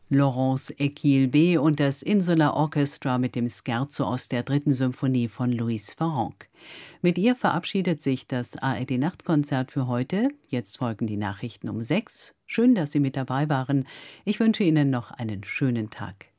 Laurence Equilbe und das Insular Orchestra mit dem Scherzo aus der 3. Symphonie von Louis Farrenc. Mit ihr verabschiedet sich das ARD-Nachtkonzert für heute. Jetzt folgen die Nachrichten um 6. Schön, dass Sie mit dabei waren. Ich wünsche Ihnen noch einen schönen Tag.